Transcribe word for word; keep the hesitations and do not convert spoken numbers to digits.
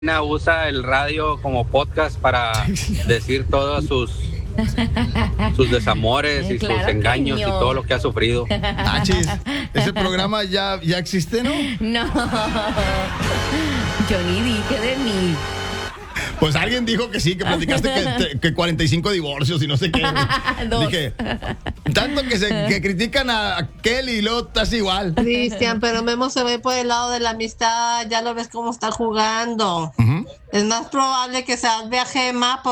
usa el radio como podcast para decir todos sus sus desamores y Claro sus que engaños y no. todo lo que ha sufrido. Achis, ese programa ya, ya existe, ¿no? No, yo ni dije de mí. Pues alguien dijo que sí, que platicaste que, que cuarenta y cinco divorcios y no sé qué. Dos. Dije, tanto que se que critican a Kelly y luego estás igual. Cristian, pero Memo se ve por el lado de la amistad, ya lo ves cómo está jugando. Ujú. Es más probable que salve a Gema